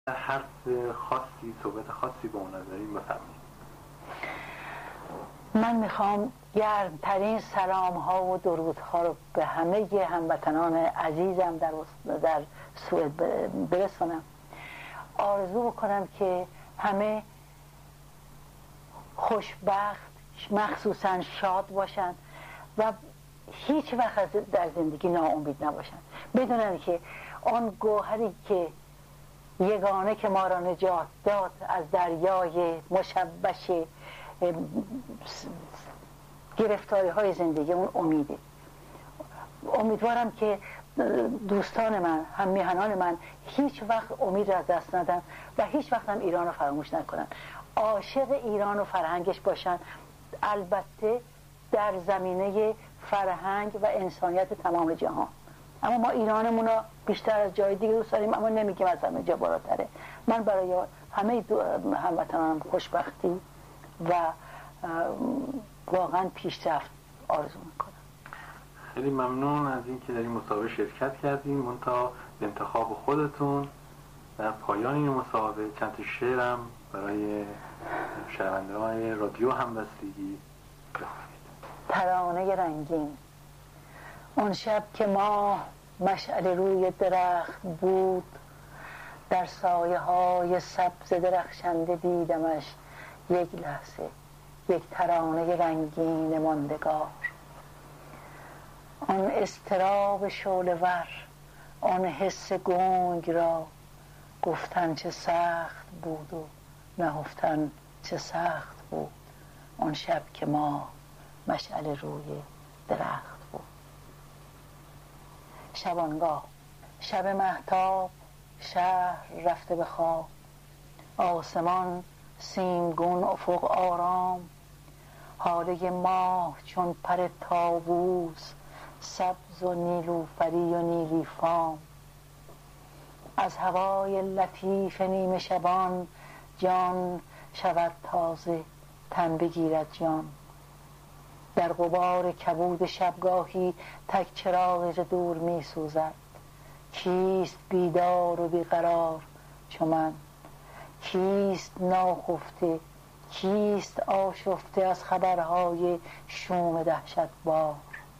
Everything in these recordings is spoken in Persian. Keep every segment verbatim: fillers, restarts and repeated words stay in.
حرف خاصی، صحبت خاصی با اون نداریم بفرمایید. من میخوام گرمترین سلام ها و درودها رو به همه هموطنان عزیزم در, در سوئد برسونم. آرزو بکنم که همه خوشبخت، مخصوصا شاد باشن و هیچ وقت در زندگی ناامید نباشن، بدونن که آن گوهری که یگانه که ما را نجات داد از دریای مشوش گرفتاری های زندگی، اون امیده. امیدوارم که دوستان من، هم میهنان من هیچ وقت امید را از دست ندن و هیچ وقت هم ایران رو فراموش نکنن، عاشق ایران و فرهنگش باشن، البته در زمینه فرهنگ و انسانیت تمام جهان. اما ما ایرانمون رو بیشتر از جای دیگه دوست داریم، اما نمیگیم از همه جا بالاتره. من برای همه هموطنانم خوشبختی و واقعا پیشرفت آرزو میکنم. خیلی ممنون از اینکه در این مسابقه شرکت کردیم. منتها به انتخاب خودتون در پایان این مسابقه چند تا شعرم برای شنونده های رادیو همبستگی بخونید. ترانه رنگین. اون شب که ماه مشعل روی درخت بود، در سایه های سبز درخشنده دیدمش یک لحظه، یک ترانه رنگین ماندگار. آن اضطراب شعله‌ور، آن حس گنگ را گفتن چه سخت بود و نهفتن چه سخت بود. آن شب که ما مشعل روی درخت بود. شبانگاه. شب مهتاب، شهر رفته به خواب، آسمان سیمگون، افق آرام، هاله ماه چون پر طاووس، سبز و نیلوفری و نیلی فام. از هوای لطیف نیمه شبان، جان شود تازه، تن بگیرد جان. در غبار کبود شبگاهی تک چراغ ز دور می سوزد. کیست بیدار و بیقرار چو من؟ کیست ناخفته؟ کیست آشفته از خبرهای شوم دهشتبار؟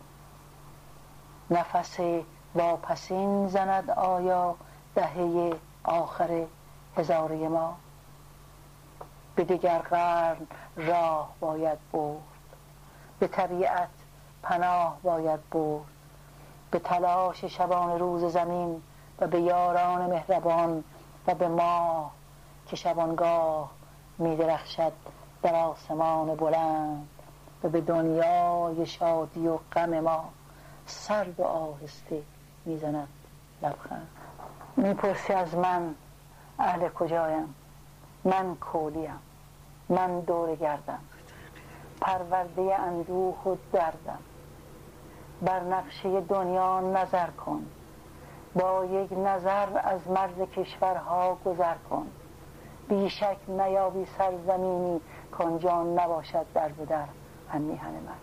نفس واپسین زند آیا دهه آخر هزاره ما؟ به دیگر قرن راه باید برد، به طبیعت پناه باید برد، به تلاش شبان روز زمین و به یاران مهربان و به ماه که شبانگاه می درخشد در آسمان بلند و به دنیای شادی و غم ما سرد و آهسته می زند لبخند. می پرسی از من اهل کجایم؟ من کولیم، من دور گردم، پرورده اندوه و دردم. بر نقشه دنیا نظر کن، با یک نظر از مرز کشورها گذر کن. بیشک نیابی سرزمینی کانجا نباشد در به در هم میهن من.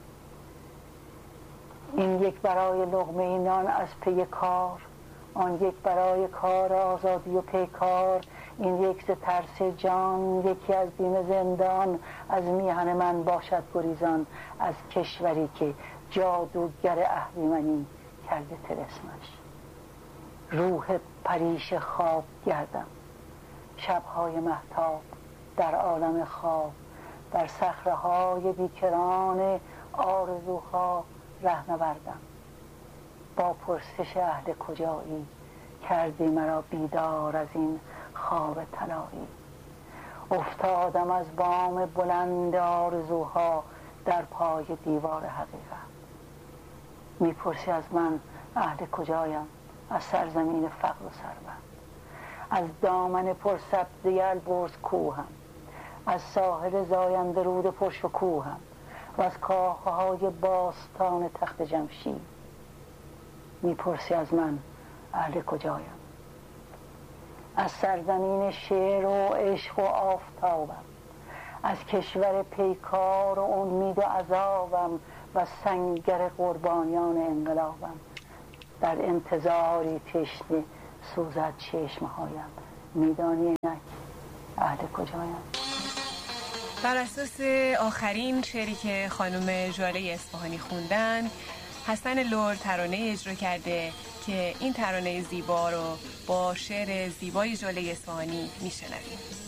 این یک برای لقمه نان از پی کار، آن یک برای کار آزادی و پیکار. این یک ز ترس جان، یکی از بیم زندان. از میهن من باشد گریزان، از کشوری که جادوگر اهریمنی کرده طلسمش. روح پریش خواب گردم، شبهای مهتاب در عالم خواب، در صخره‌های بیکران آرزوها ره نوردم. با پرسش اهل کجایی، کردی مرا بیدار از این خواب طلایی. افتادم از بام بلند آرزوها در پای دیوار حقیقت. میپرسی از من اهل کجایم؟ از سرزمین فقر و ثروت، از دامن پرسبزه البرز کوهم، از ساحل زاینده رود پرشکوهم و از کاخهای باستان تخت جمشید. میپرسی از من اهل کجایم؟ از سرزمین شعر و عشق و آفتابم، از کشور پیکار و امید و عذابم و سنگر قربانیان انقلابم. در انتظاری تشنه سوزد چشمهایم، میدانی اینک اهل کجایم. بر اساس آخرین شعری که خانم ژاله اصفهانی خوندن، حسن لرد ترانه اجرا کرده که این ترانه زیبا رو با شعر زیبای ژاله اصفهانی میشنویم.